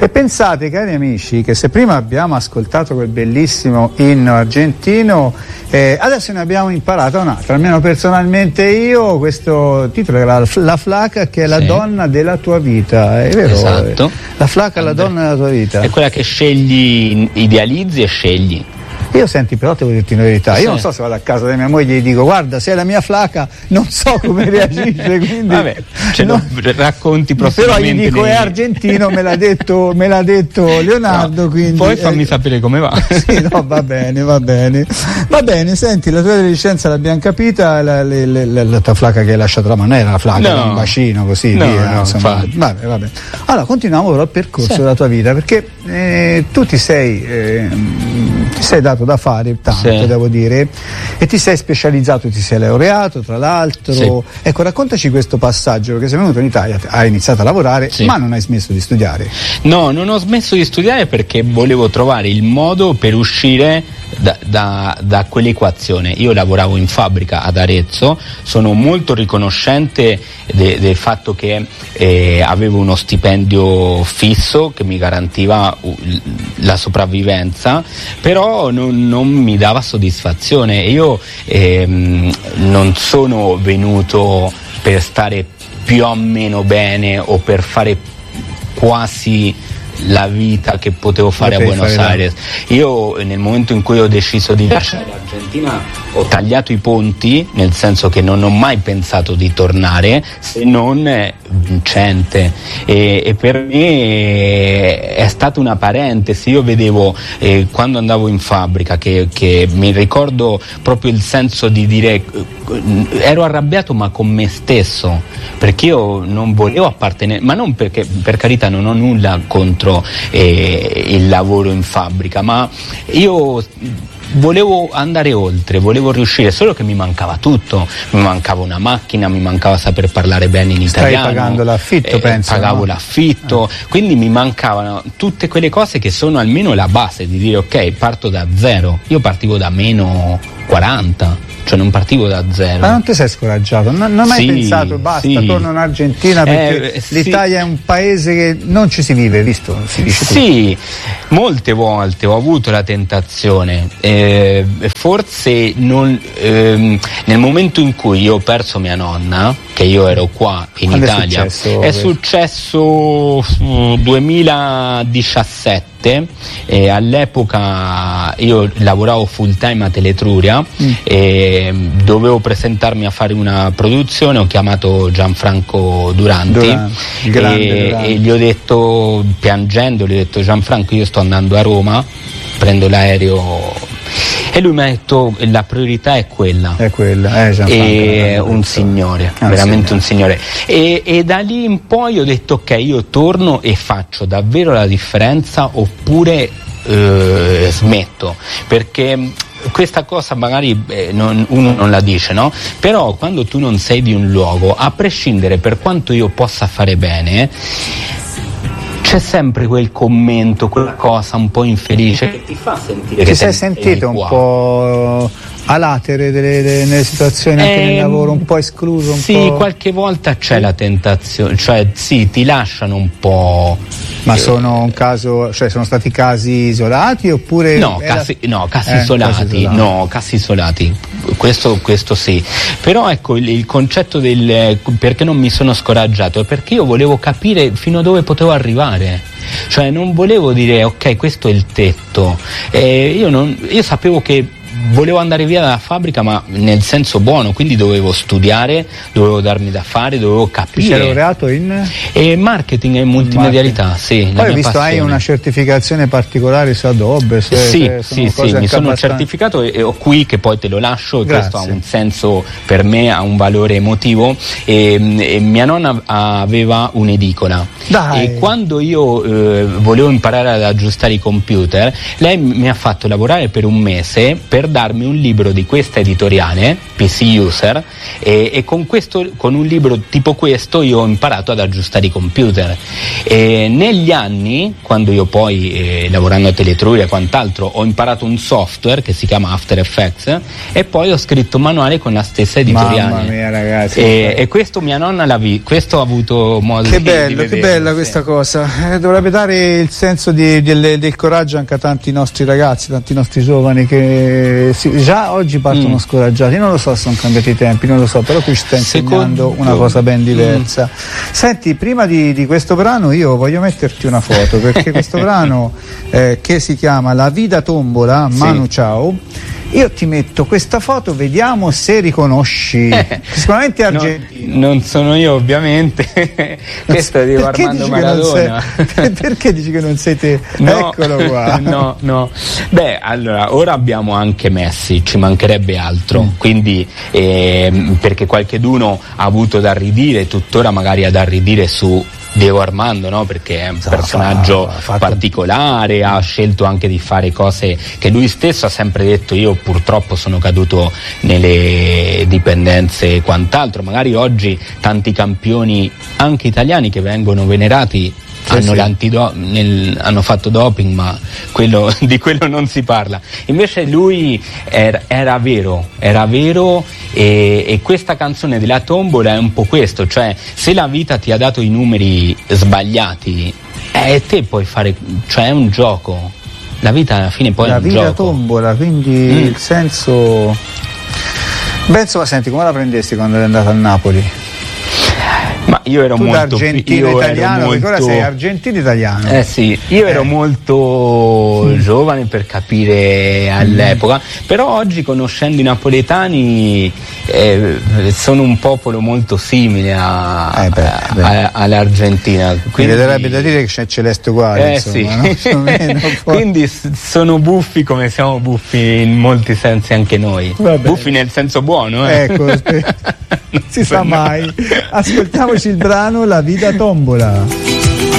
E pensate, cari amici, che se prima abbiamo ascoltato quel bellissimo inno argentino, adesso ne abbiamo imparato un altro, almeno personalmente io, questo titolo era La Flaca, che è la donna della tua vita, è vero? Esatto. La Flaca è la donna della tua vita. È quella che scegli, idealizzi e scegli. Io senti, però devo dirti una verità, io non so se vado a casa di mia moglie e gli dico guarda, sei la mia flaca, non so come reagisce, quindi vabbè, racconti prossimamente. Però gli dico è argentino, me l'ha detto Leonardo, no, quindi poi fammi sapere come va. Sì, no, va bene, senti, la tua resistenza l'abbiamo capita, la tua flaca che hai lasciato la mano, non era la flaca, era un bacino così, via, insomma. Vabbè. Allora continuiamo però il percorso della tua vita, perché tu ti sei dato da fare tanto, devo dire, e ti sei specializzato, ti sei laureato tra l'altro. Ecco, raccontaci questo passaggio, perché sei venuto in Italia, hai iniziato a lavorare, ma non hai smesso di studiare. No, non ho smesso di studiare perché volevo trovare il modo per uscire da quell'equazione. Io lavoravo in fabbrica ad Arezzo, sono molto riconoscente del fatto che avevo uno stipendio fisso che mi garantiva la sopravvivenza, però non mi dava soddisfazione. Io non sono venuto per stare più o meno bene o per fare quasi la vita che potevo fare a Buenos Aires. Io nel momento in cui ho deciso di lasciare l'Argentina ho tagliato i ponti, nel senso che non ho mai pensato di tornare se non vincente, e per me è stata una parentesi. Io vedevo quando andavo in fabbrica che mi ricordo proprio il senso di dire ero arrabbiato ma con me stesso, perché io non volevo appartenere, ma non perché, per carità, non ho nulla contro il lavoro in fabbrica, ma io volevo andare oltre, volevo riuscire, solo che mi mancava tutto, mi mancava una macchina, mi mancava saper parlare bene in italiano. Stai pagando l'affitto, penso. Pagavo l'affitto, quindi mi mancavano tutte quelle cose che sono almeno la base di dire ok, parto da zero. Io partivo da meno 40. Cioè non partivo da zero. Ma non ti sei scoraggiato? Non hai mai pensato basta, torno in Argentina, perché l'Italia è un paese che non ci si vive, visto? Si dice sì, molte volte ho avuto la tentazione, forse nel momento in cui io ho perso mia nonna, che io ero qua in Italia, è successo 2017. All'epoca io lavoravo full time a Teletruria e dovevo presentarmi a fare una produzione. Ho chiamato Gianfranco Duranti e gli ho detto, piangendo, Gianfranco, io sto andando a Roma, prendo l'aereo. E lui mi ha detto la priorità è quella. È un signore, veramente un signore. E da lì in poi ho detto ok, io torno e faccio davvero la differenza oppure smetto, perché questa cosa magari uno non la dice, no? Però quando tu non sei di un luogo, a prescindere per quanto io possa fare bene, c'è sempre quel commento, quella cosa un po' infelice che ti fa sentire che ti sei sentito un po' a latere nelle situazioni anche nel lavoro, un po' escluso? Sì, qualche volta c'è la tentazione, cioè sì, ti lasciano un po'. Ma sono sono stati casi isolati oppure? Casi isolati. No, casi isolati. Questo sì. Però ecco il concetto del perché non mi sono scoraggiato è perché io volevo capire fino a dove potevo arrivare. Cioè non volevo dire ok, questo è il tetto. Io sapevo che volevo andare via dalla fabbrica, ma nel senso buono, quindi dovevo studiare, dovevo darmi da fare, dovevo capire. Ti sei laureato in? Marketing e multimedialità, sì. Poi ho visto hai una certificazione particolare su Adobe. Sì, mi sono certificato e ho qui che poi te lo lascio. Grazie. Questo ha un senso per me, ha un valore emotivo. E mia nonna aveva un'edicola. Dai. E quando io volevo imparare ad aggiustare i computer, lei mi ha fatto lavorare per un mese per per darmi un libro di questa editoriale, PC User, e con un libro tipo questo io ho imparato ad aggiustare i computer. E negli anni, quando io poi lavorando a Teletruria e quant'altro ho imparato un software che si chiama After Effects, e poi ho scritto un manuale con la stessa editoriale. Mamma mia, ragazzi, e questo mia nonna questo ho avuto modo di vedere. Che bella questa cosa, dovrebbe dare il senso del coraggio anche a tanti nostri ragazzi, tanti nostri giovani che già oggi partono scoraggiati. Non lo so se sono cambiati i tempi, non lo so, però qui ci sta insegnando una cosa ben diversa. Senti, prima di questo brano io voglio metterti una foto, perché questo brano che si chiama La Vida Tombola, Manu Chao, io ti metto questa foto, vediamo se riconosci. Sicuramente è argentino. Non sono io, ovviamente. Questo è di Armando Maradona. Perché dici che non sei te? No, eccolo qua. No. Beh, allora, ora abbiamo anche Messi, ci mancherebbe altro. Quindi, perché qualcheduno ha avuto da ridire, tuttora magari ha da ridire su Diego Armando, no? Perché è un personaggio particolare, ha scelto anche di fare cose che lui stesso ha sempre detto: io purtroppo sono caduto nelle dipendenze e quant'altro. Magari oggi tanti campioni anche italiani che vengono venerati hanno fatto doping, ma di quello non si parla. Invece lui era vero, e questa canzone della Tombola è un po' questo, cioè se la vita ti ha dato i numeri sbagliati, te puoi fare, cioè è un gioco, la vita alla fine poi è un gioco. La vita tombola, quindi il senso. Beh, insomma, senti, come la prendesti quando eri andato a Napoli? Ma io ero molto argentino-italiano, perché ora sei argentino-italiano. Sì, io ero molto giovane per capire all'epoca, però oggi, conoscendo i napoletani, sono un popolo molto simile all'Argentina. Quindi mi verrebbe da dire che c'è Celeste uguale, insomma, sì. No? Quindi sono buffi come siamo buffi in molti sensi anche noi. Buffi nel senso buono, Ecco, non si sa mai. Ascoltiamoci il brano La Vida Tombola.